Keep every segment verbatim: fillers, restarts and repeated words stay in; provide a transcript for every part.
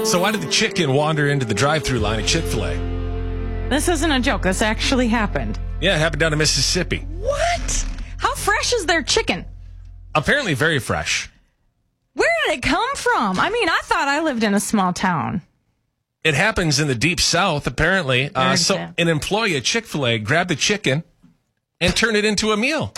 So why did the chicken wander into the drive-thru line at Chick-fil-A? This isn't a joke. This actually happened. Yeah, it happened down in Mississippi. What? How fresh is their chicken? Apparently very fresh. Where did it come from? I mean, I thought I lived in a small town. It happens in the deep south, apparently. Uh, Very so sad. an employee at Chick-fil-A grabbed the chicken and turned it into a meal.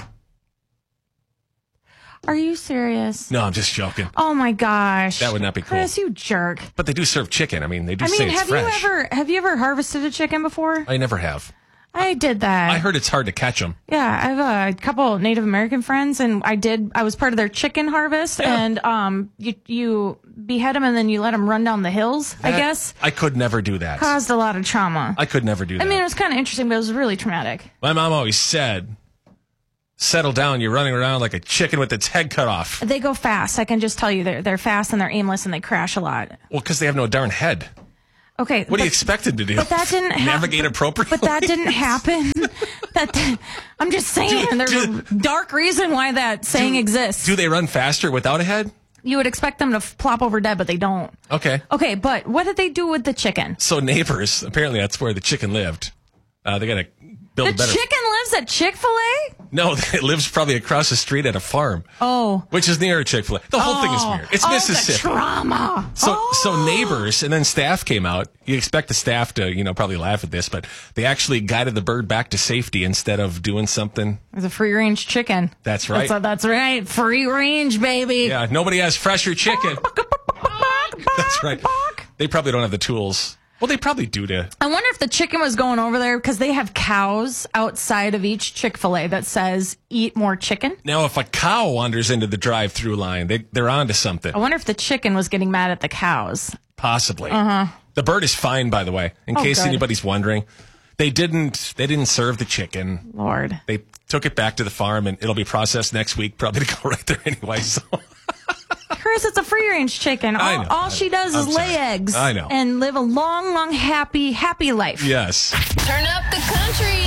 Are you serious? No, I'm just joking. Oh my gosh. That would not be cool. Chris, you jerk. But they do serve chicken. I mean, they do I say mean, it's have fresh. you ever have you ever harvested a chicken before? I never have. I did that. I heard it's hard to catch them. Yeah, I have a couple Native American friends, and I did. I was part of their chicken harvest, Yeah. and um, you you behead them and then you let them run down the hills. I That- guess I could never do that. caused a lot of trauma. I could never do I that. mean, it was kind of interesting, but it was really traumatic. My mom always said, settle down. You're running around like a chicken with its head cut off. They go fast. I can just tell you, they're they're fast and they're aimless and they crash a lot. Well, because they have no darn head. Okay, What do you but- expect them to do? But that didn't hap- Navigate appropriately? But that didn't happen. that I'm just saying, there's do- a dark reason why that saying exists. Do they run faster without a head? You would expect them to f- plop over dead, but they don't. Okay. Okay, but what did they do with the chicken? So neighbors, apparently that's where the chicken lived. Uh, they got to build The a better... chicken lives at Chick-fil-A? No, it lives probably across the street at a farm. Oh. Which is near a Chick-fil-A. The whole thing is Oh. weird. It's oh, Mississippi. The trauma. So, oh. so neighbors and then staff came out. You expect the staff to, you know, probably laugh at this, but they actually guided the bird back to safety instead of doing something. There's a free range chicken. That's right. That's, that's right. Free range, baby. Yeah, nobody has fresher chicken. That's right. They probably don't have the tools. Well, they probably do to. I wonder if the chicken was going over there because they have cows outside of each Chick-fil-A that says eat more chicken. Now, if a cow wanders into the drive-through line, they, they're onto something. I wonder if the chicken was getting mad at the cows. Possibly. Uh-huh. The bird is fine, by the way, in Oh, case good. anybody's wondering. They didn't. They didn't serve the chicken. Lord. They took it back to the farm, and it'll be processed next week, probably to go right there anyway. So. Chris, it's a free range chicken. I All, know. all she does I'm is lay sorry. eggs. I know. And live a long, long, happy, happy life. Yes. Turn up the country.